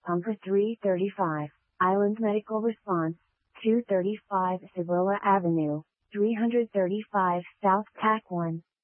Pumper 335, Island Medical Response, 235 Cibola Avenue, 335 South Tack 1.